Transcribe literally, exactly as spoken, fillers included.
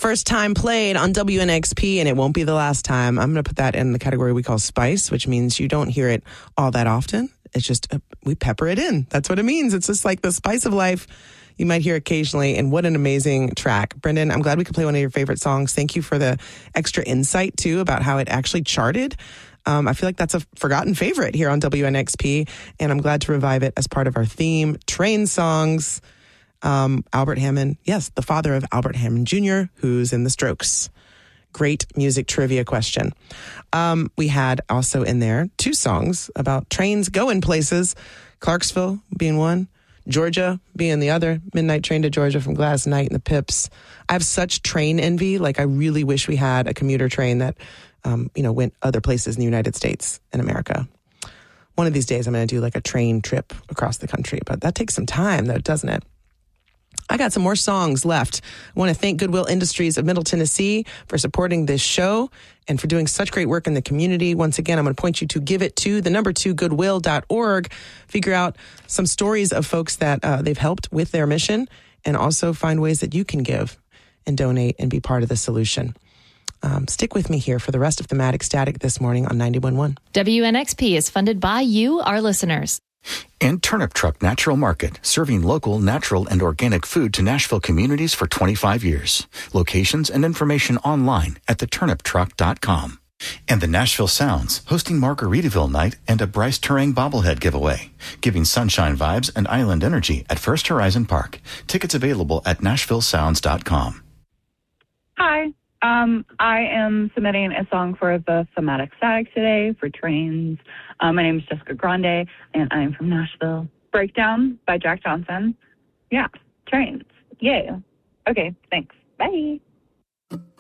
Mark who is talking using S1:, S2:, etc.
S1: First time played on W N X P, and it won't be the last time. I'm going to put that in the category we call spice, which means you don't hear it all that often. It's just, uh, we pepper it in. That's what it means. It's just like the spice of life you might hear occasionally. And what an amazing track. Brendan, I'm glad we could play one of your favorite songs. Thank you for the extra insight, too, about how it actually charted. Um, I feel like that's a forgotten favorite here on W N X P, and I'm glad to revive it as part of our theme, Train Songs. Um, Albert Hammond, yes, the father of Albert Hammond Junior, who's in the Strokes. Great music trivia question. Um, we had also in there two songs about trains going places, Clarksville being one, Georgia being the other, Midnight Train to Georgia from Gladys Knight and the Pips. I have such train envy. Like, I really wish we had a commuter train that, um, you know, went other places in the United States and America. One of these days, I'm going to do like a train trip across the country, but that takes some time, though, doesn't it? I got some more songs left. I want to thank Goodwill Industries of Middle Tennessee for supporting this show and for doing such great work in the community. Once again, I'm going to point you to give it to the number two goodwill dot org. Figure out some stories of folks that uh, they've helped with their mission, and also find ways that you can give and donate and be part of the solution. Um, stick with me here for the rest of Thematic Static this morning on ninety-one point one.
S2: W N X P is funded by you, our listeners.
S3: And Turnip Truck Natural Market, serving local, natural, and organic food to Nashville communities for twenty-five years. Locations and information online at the turnip truck dot com. And the Nashville Sounds, hosting Margaritaville Night and a Bryce Turang bobblehead giveaway, giving sunshine vibes and island energy at First Horizon Park. Tickets available at nashville sounds dot com.
S4: Hi. Um, I am submitting a song for the Thematic Static today for trains. Um, my name is Jessica Grande, and I am from Nashville. Breakdown by Jack Johnson. Yeah, trains. Yay. Okay, thanks. Bye.